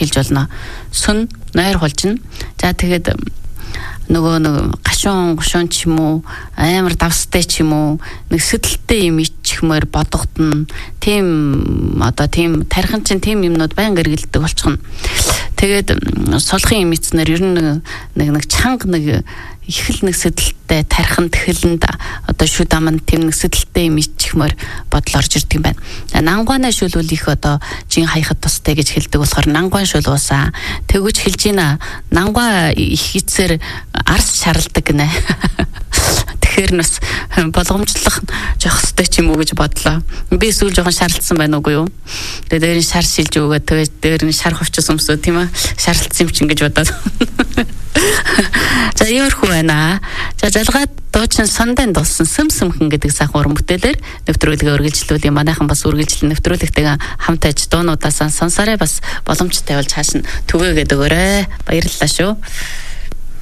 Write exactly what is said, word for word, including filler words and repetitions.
хэлж болно. Сүн нойр хулжна. За тэгээд нөгөө нэг гашуун гушуун ч юм уу амар давстай ч юм уу нэг сэдэлтэй юм ичхмээр бодогдно. Тийм одоо тийм тархин чинь тийм юмнууд байнга эргэлдэг болчихно. Тэгээд сулхын юм эцнэр ер нь нэг нэг чанга нэг их л нэг сэдэлтэй тархин тэхэлэнд одоо шүд аман тийм нэг сэдэлтэй юм ичихмээр бодол орж ирдэг юм байна. Нангуанаа шүл бол их одоо жин хаяхад тустай гэж хэлдэг болохоор нангуан шүл уусаа. Тэгвч хэлж ийна нангуа их эцэр арс шаралдаг гинэ. Тэгэхээр нас болгоомжлох жоох хөстэй ч юм уу гэж бодлоо. Би сүүл жоохон шаралцсан байна уугүй юу? Тэгээд дээр нь шар шилж өгөөд тэгээд дээр нь шар хувцас өмсөө тийм ээ. Шаралцсан юм чинь гэж бодоод. За иймэрхүү байна. За жалгаад дуучин Сандан дулсан Сэм Сэмхэн гэдэг сайхан уран бүтээлээр нэвтрүүлгээ үргэлжлүүлээ. Манайхан бас үргэлжлэл нэвтрүүлэгтэйгээ хамт аж дуунуудаасаа сонсороо бас боломжтой болж хаашин түгээгээд өгөөрэй. Баярлалаа шүү.